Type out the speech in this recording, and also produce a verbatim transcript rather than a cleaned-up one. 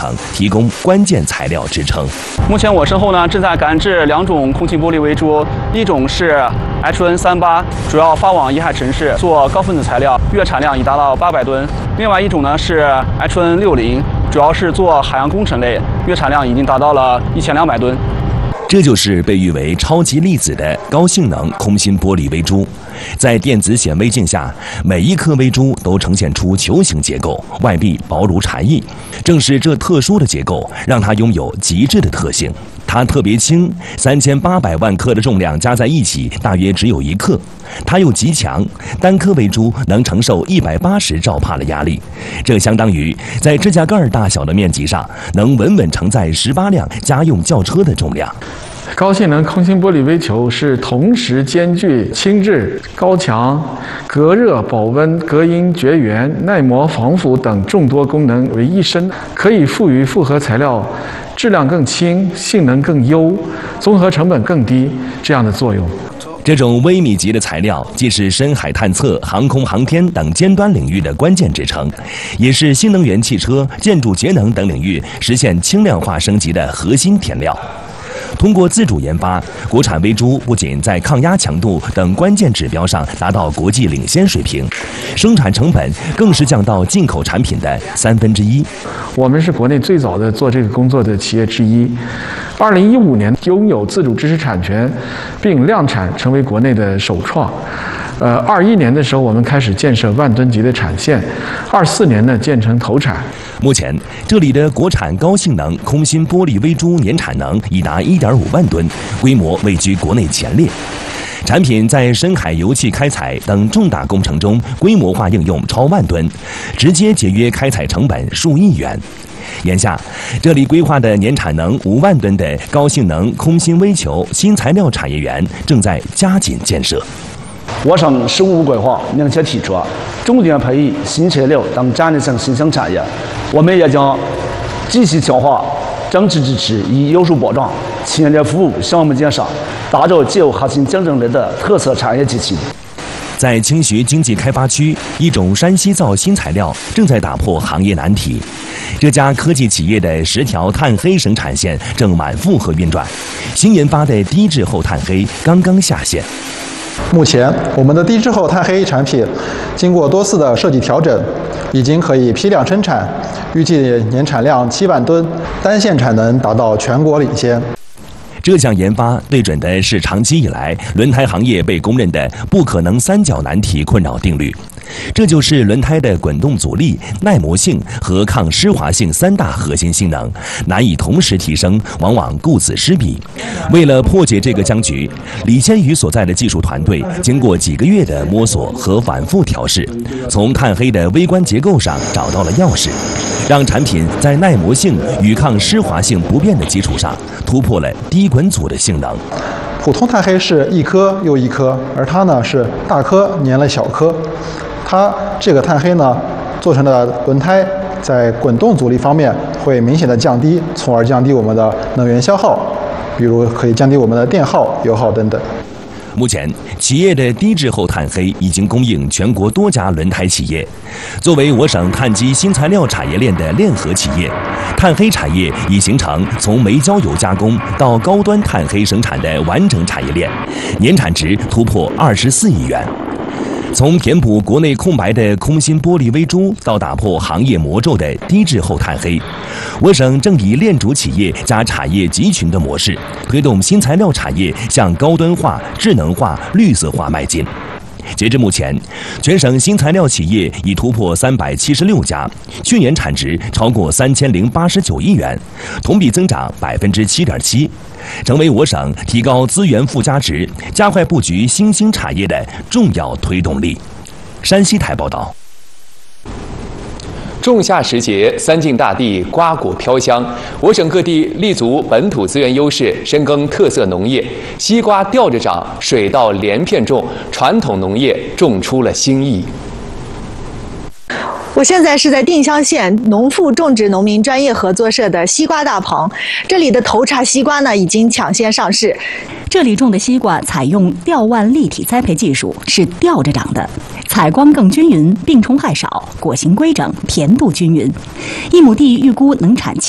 程提供关键材料支撑。 目前我身后呢正在赶制两种空心玻璃微珠，一种是 H N 三八，主要发往沿海城市做高分子材料，月产量已达到八百吨；另外一种呢是 H N 六十，主要是做海洋工程类，月产量已经达到了一千两百吨。 这就是被誉为超级粒子的高性能空心玻璃微珠，在电子显微镜下，每一颗微珠都呈现出球形结构，外壁薄如蝉翼。正是这特殊的结构，让它拥有极致的特性。它特别轻，三千八百万克的重量加在一起，大约只有一克。它又极强，单颗微珠能承受一百八十兆帕的压力，这相当于在指甲盖大小的面积上，能稳稳承载十八辆家用轿车的重量。 高性能空心玻璃微球是同时兼具轻质、高强、隔热、保温、隔音、绝缘、耐磨、防腐等众多功能为一身，可以赋予复合材料质量更轻、性能更优、综合成本更低这样的作用。 这种微米级的材料，既是深海探测、航空航天等尖端领域的关键支撑，也是新能源汽车、建筑节能等领域实现轻量化升级的核心填料。通过自主研发，国产微珠不仅在抗压强度等关键指标上达到国际领先水平，生产成本更是降到进口产品的三分之一。 我们是国内最早的做这个工作的企业之一。二零一五年拥有自主知识产权，并量产成为国内的首创。呃，二一年的时候，我们开始建设万吨级的产线，二四年呢建成投产。 目前，这里的国产高性能空心玻璃微珠年产能已达一点五万吨，规模位居国内前列。产品在深海油气开采等重大工程中规模化应用超万吨，直接节约开采成本数亿元。眼下，这里规划的年产能五万吨的高性能空心微球新材料产业园正在加紧建设。 我省十五规划明确提出，重点培育新材料等战略性新兴产业。我们也将继续强化政治支持与有效保障、亲力服务项目建设，打造具有核心竞争力的特色产业机器。 在清徐经济开发区，一种山西造新材料正在打破行业难题。这家科技企业的十条碳黑生产线正满负荷运转，新研发的低滞后碳黑刚刚下线。 目前，我们的低滞后碳黑产品经过多次的设计调整，已经可以批量生产，预计年产量七万吨，单线产能达到全国领先。 这项研发对准的是长期以来轮胎行业被公认的不可能三角难题困扰定律，这就是轮胎的滚动阻力、耐磨性和抗湿滑性三大核心性能难以同时提升，往往顾此失彼。为了破解这个僵局，李先宇所在的技术团队经过几个月的摸索和反复调试，从碳黑的微观结构上找到了钥匙，让产品在耐磨性与抗湿滑性不变的基础上突破了低滚阻的性能。 普通碳黑是一颗又一颗，而它呢是大颗粘了小颗。它这个碳黑呢做成的轮胎在滚动阻力方面会明显的降低，从而降低我们的能源消耗，比如可以降低我们的电耗、油耗等等。 目前，企业的低滞后碳黑已经供应全国多家轮胎企业。作为我省碳基新材料产业链的链合企业，碳黑产业已形成从煤焦油加工到高端碳黑生产的完整产业链，年产值突破二十四亿元。从填补国内空白的空心玻璃微珠到打破行业魔咒的低滞后碳黑，我省正以链主企业加产业集群的模式，推动新材料产业向高端化、智能化、绿色化迈进。截至目前，全省新材料企业已突破三百七十六家，去年产值超过三千零八十九亿元，同比增长百分之七点七，成为我省提高资源附加值、加快布局新兴产业的重要推动力。山西台报道。 仲夏时节，三晋大地瓜果飘香，我省各地立足本土资源优势，深耕特色农业，西瓜吊着长，水稻连片种，传统农业种出了新意。 我现在是在定襄县农副种植农民专业合作社的西瓜大棚，这里的头茬西瓜呢已经抢先上市。 这里种的西瓜采用吊腕立体栽培技术，是吊着长的，采光更均匀，病虫害少，果形规整，甜度均匀。一亩地预估能产